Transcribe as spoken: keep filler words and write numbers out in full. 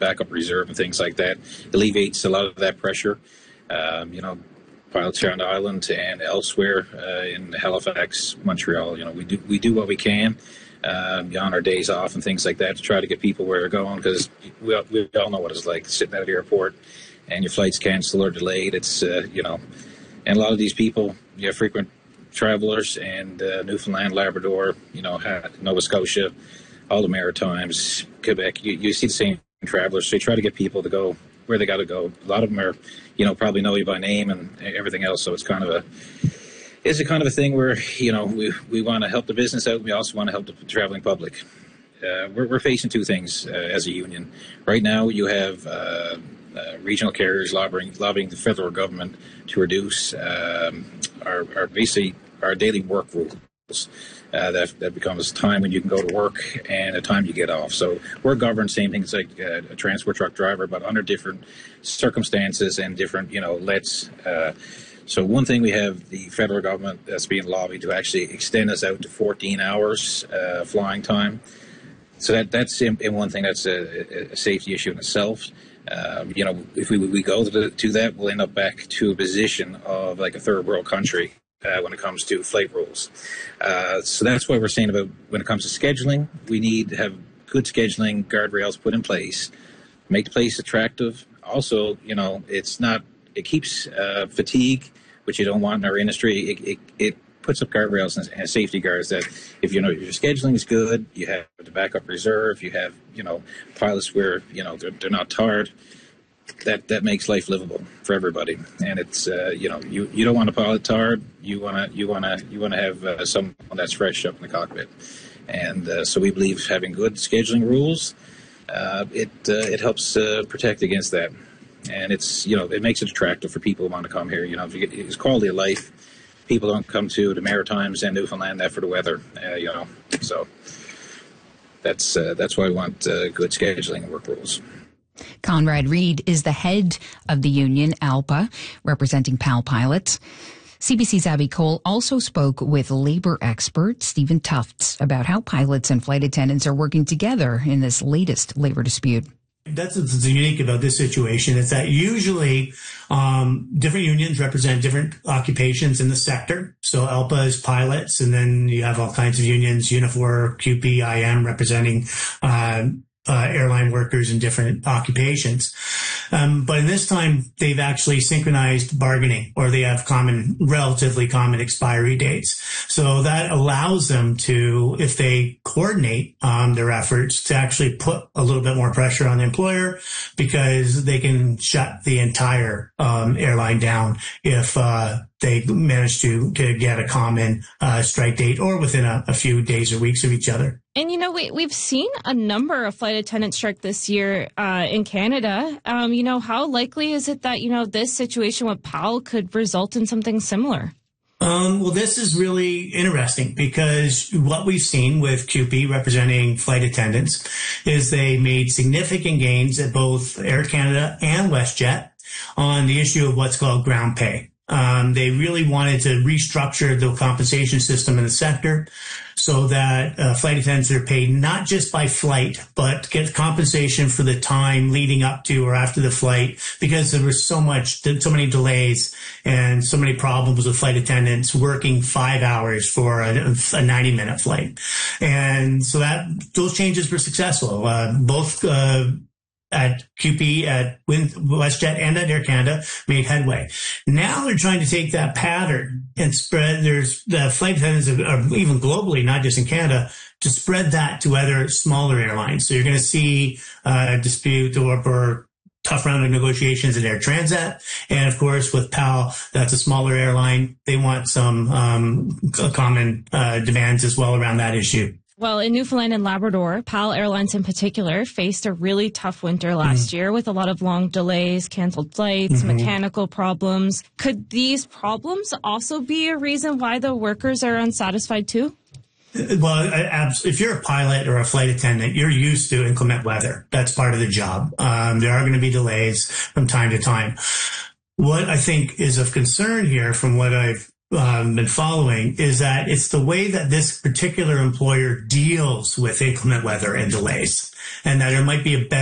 backup reserve and things like that. Alleviates a lot of that pressure. Um, you know, pilots here on the island and elsewhere uh, in Halifax, Montreal, you know, we do we do what we can um, on our days off and things like that to try to get people where they're going, because we, we all know what it's like sitting at the airport and your flight's canceled or delayed. It's, uh, you know, and a lot of these people, you have frequent travelers, and uh, Newfoundland, Labrador, you know, Nova Scotia, all the Maritimes, Quebec, you, you see the same travelers. So you try to get people to go where they got to go. A lot of them are, you know, probably know you by name and everything else. So it's kind of a, it's a kind of a thing where, you know, we, we want to help the business out. We also want to help the traveling public. Uh, we're, we're facing two things uh, as a union. Right now, you have uh, uh, regional carriers lobbying, lobbying the federal government to reduce um, our, our basically our daily work rules. Uh, that that becomes time when you can go to work and a time you get off. So we're governed same things like uh, a transport truck driver, but under different circumstances and different, you know, lets. Uh, so one thing, we have the federal government that's being lobbied to actually extend us out to fourteen hours uh, flying time. So that that's in, in one thing, that's a, a safety issue in itself. Um, you know, if we we go to, the, to that, we'll end up back to a position of like a third world country. Uh, when it comes to flight rules. Uh, so that's what we're saying about when it comes to scheduling. We need to have good scheduling, guardrails put in place, make the place attractive. Also, you know, it's not, it keeps uh, fatigue, which you don't want in our industry. It, it, it puts up guardrails and, and safety guards that if you know your scheduling is good, you have the backup reserve, you have, you know, pilots where, you know, they're, they're not tired. That that makes life livable for everybody, and it's uh, you know you, you don't want a pilot tired. You wanna you wanna you wanna have uh, someone that's fresh up in the cockpit, and uh, so we believe having good scheduling rules uh, it uh, it helps uh, protect against that, and it's you know it makes it attractive for people who want to come here. You know, if you get, it's quality of life. People don't come to the Maritimes and Newfoundland that for the weather. Uh, you know, so that's uh, that's why we want uh, good scheduling and work rules. Conrad Reid is the head of the union, ALPA, representing PAL pilots. C B C's Abby Cole also spoke with labor expert Stephen Tufts about how pilots and flight attendants are working together in this latest labor dispute. That's what's unique about this situation. It's that usually um, different unions represent different occupations in the sector. So ALPA is pilots, and then you have all kinds of unions, Unifor, Q P, I M, representing uh Uh, airline workers in different occupations. Um, but in this time, they've actually synchronized bargaining, or they have common, relatively common expiry dates. So that allows them to, if they coordinate um, their efforts, to actually put a little bit more pressure on the employer, because they can shut the entire um, airline down if uh, they manage to, to get a common uh, strike date, or within a, a few days or weeks of each other. And, you know, we, we've seen a number of flight attendants strike this year uh, in Canada. Um, you know, how likely is it that, you know, this situation with PAL could result in something similar? Um, well, this is really interesting, because what we've seen with Q P representing flight attendants is they made significant gains at both Air Canada and WestJet on the issue of what's called ground pay. Um, they really wanted to restructure the compensation system in the sector so that uh, flight attendants are paid not just by flight, but get compensation for the time leading up to or after the flight, because there was so much, so many delays and so many problems with flight attendants working five hours for a, a ninety minute flight. And so that those changes were successful. Uh, both, uh, at Q P, at WestJet, and at Air Canada made headway. Now they're trying to take that pattern and spread, there's the flight attendants, are even globally, not just in Canada, to spread that to other smaller airlines. So you're going to see uh, a dispute or, or tough round of negotiations at Air Transat. And of course, with PAL, that's a smaller airline. They want some um, common uh, demands as well around that issue. Well, in Newfoundland and Labrador, PAL Airlines in particular faced a really tough winter last mm-hmm. year with a lot of long delays, canceled flights, mm-hmm. mechanical problems. Could these problems also be a reason why the workers are unsatisfied too? Well, if you're a pilot or a flight attendant, you're used to inclement weather. That's part of the job. Um, there are going to be delays from time to time. What I think is of concern here, from what I've Um, been following, is that it's the way that this particular employer deals with inclement weather and delays, and that there might be a better